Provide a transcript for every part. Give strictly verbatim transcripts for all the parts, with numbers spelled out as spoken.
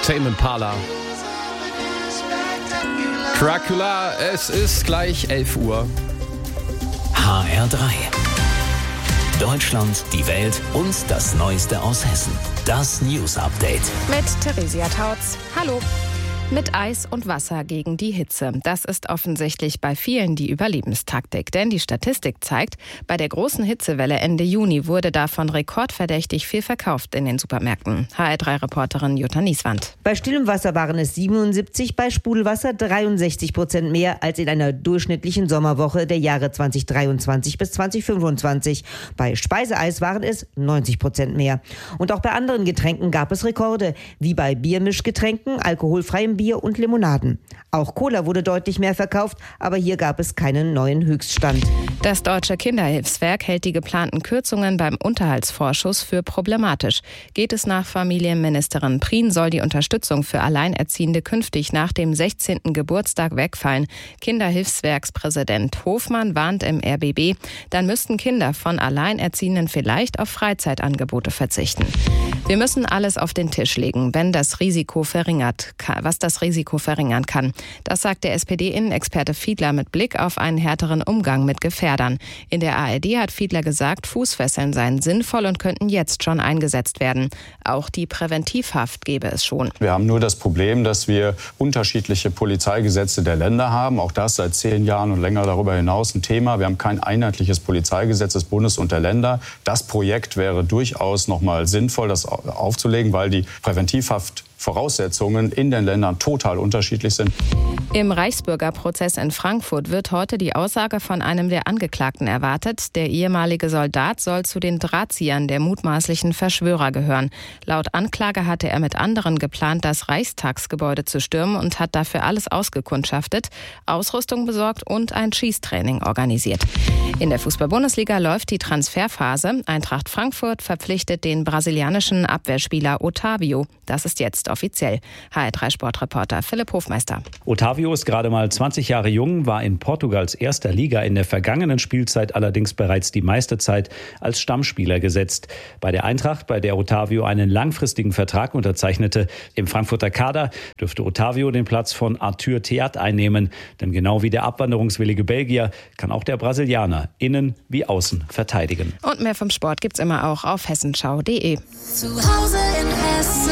Tame Impala. Dracula, es ist gleich elf Uhr. H R drei. Deutschland, die Welt und das Neueste aus Hessen. Das News Update. Mit Theresia Tautz. Hallo. Mit Eis und Wasser gegen die Hitze. Das ist offensichtlich bei vielen die Überlebenstaktik. Denn die Statistik zeigt, bei der großen Hitzewelle Ende Juni wurde davon rekordverdächtig viel verkauft in den Supermärkten. H R drei Reporterin Jutta Nieswand. Bei stillem Wasser waren es siebenundsiebzig, bei Sprudelwasser dreiundsechzig Prozent mehr als in einer durchschnittlichen Sommerwoche der Jahre zweitausenddreiundzwanzig bis zweitausendfünfundzwanzig. Bei Speiseeis waren es neunzig Prozent mehr. Und auch bei anderen Getränken gab es Rekorde, wie bei Biermischgetränken, alkoholfreiem Bier und Limonaden. Auch Cola wurde deutlich mehr verkauft, aber hier gab es keinen neuen Höchststand. Das Deutsche Kinderhilfswerk hält die geplanten Kürzungen beim Unterhaltsvorschuss für problematisch. Geht es nach Familienministerin Prien, soll die Unterstützung für Alleinerziehende künftig nach dem sechzehnten Geburtstag wegfallen. Kinderhilfswerkspräsident Hofmann warnt im R B B, dann müssten Kinder von Alleinerziehenden vielleicht auf Freizeitangebote verzichten. Wir müssen alles auf den Tisch legen, wenn das Risiko verringert, was das Risiko verringern kann. Das sagt der S P D-Innenexperte Fiedler mit Blick auf einen härteren Umgang mit Gefährdern. In der A R D hat Fiedler gesagt, Fußfesseln seien sinnvoll und könnten jetzt schon eingesetzt werden. Auch die Präventivhaft gäbe es schon. Wir haben nur das Problem, dass wir unterschiedliche Polizeigesetze der Länder haben. Auch das seit zehn Jahren und länger darüber hinaus ein Thema. Wir haben kein einheitliches Polizeigesetz des Bundes und der Länder. Das Projekt wäre durchaus noch mal sinnvoll, das aufzulegen, weil die Präventivhaft Voraussetzungen in den Ländern total unterschiedlich sind. Im Reichsbürgerprozess in Frankfurt wird heute die Aussage von einem der Angeklagten erwartet. Der ehemalige Soldat soll zu den Drahtziehern der mutmaßlichen Verschwörer gehören. Laut Anklage hatte er mit anderen geplant, das Reichstagsgebäude zu stürmen und hat dafür alles ausgekundschaftet, Ausrüstung besorgt und ein Schießtraining organisiert. In der Fußball-Bundesliga läuft die Transferphase. Eintracht Frankfurt verpflichtet den brasilianischen Abwehrspieler Otavio. Das ist jetzt offiziell. H R drei Sportreporter Philipp Hofmeister. Otavio ist gerade mal zwanzig Jahre jung, war in Portugals erster Liga in der vergangenen Spielzeit allerdings bereits die meiste Zeit als Stammspieler gesetzt. Bei der Eintracht, bei der Otavio einen langfristigen Vertrag unterzeichnete, im Frankfurter Kader dürfte Otavio den Platz von Arthur Theat einnehmen. Denn genau wie der abwanderungswillige Belgier kann auch der Brasilianer innen wie außen verteidigen. Und mehr vom Sport gibt's immer auch auf hessenschau punkt de. Zu Hause in Hessen.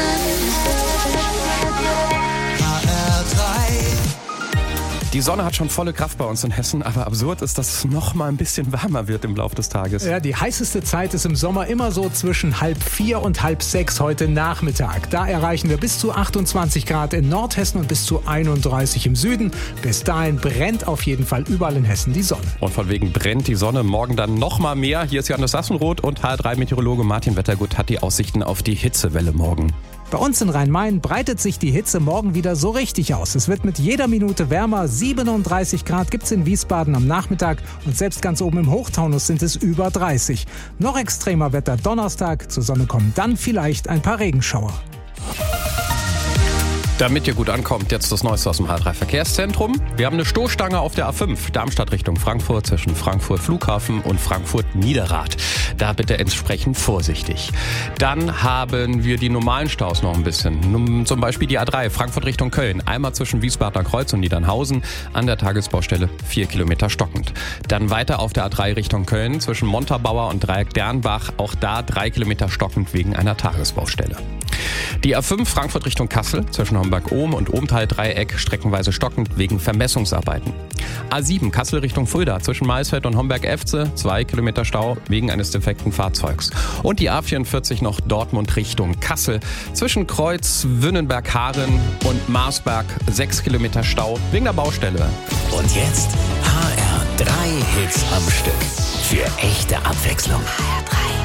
Die Sonne hat schon volle Kraft bei uns in Hessen, aber absurd ist, dass es noch mal ein bisschen wärmer wird im Laufe des Tages. Ja, die heißeste Zeit ist im Sommer immer so zwischen halb vier und halb sechs heute Nachmittag. Da erreichen wir bis zu achtundzwanzig Grad in Nordhessen und bis zu einunddreißig im Süden. Bis dahin brennt auf jeden Fall überall in Hessen die Sonne. Und von wegen brennt die Sonne morgen dann noch mal mehr. Hier ist Johannes Sassenroth und H R drei Meteorologe Martin Wettergut hat die Aussichten auf die Hitzewelle morgen. Bei uns in Rhein-Main breitet sich die Hitze morgen wieder so richtig aus. Es wird mit jeder Minute wärmer. siebenunddreißig Grad gibt's in Wiesbaden am Nachmittag und selbst ganz oben im Hochtaunus sind es über dreißig. Noch extremer Wetter Donnerstag. Zur Sonne kommen dann vielleicht ein paar Regenschauer. Damit ihr gut ankommt, jetzt das Neueste aus dem H R drei Verkehrszentrum. Wir haben eine Stoßstange auf der A fünf, Darmstadt Richtung Frankfurt, zwischen Frankfurt Flughafen und Frankfurt Niederrad. Da bitte entsprechend vorsichtig. Dann haben wir die normalen Staus noch ein bisschen. Zum Beispiel die A drei, Frankfurt Richtung Köln. Einmal zwischen Wiesbadener Kreuz und Niedernhausen, an der Tagesbaustelle vier Kilometer stockend. Dann weiter auf der A drei Richtung Köln, zwischen Montabaur und Dreieck Dernbach. Auch da drei Kilometer stockend wegen einer Tagesbaustelle. Die A fünf Frankfurt Richtung Kassel, zwischen Homberg-Ohm und Ohmtal-Dreieck streckenweise stockend wegen Vermessungsarbeiten. A sieben Kassel Richtung Fulda, zwischen Maisfeld und Homberg-Efze, zwei Kilometer Stau wegen eines defekten Fahrzeugs. Und die A vierundvierzig noch Dortmund Richtung Kassel, zwischen Kreuz, Wünnenberg-Haaren und Marsberg, sechs Kilometer Stau wegen der Baustelle. Und jetzt H R drei Hits am Stück. Für echte Abwechslung. H R drei.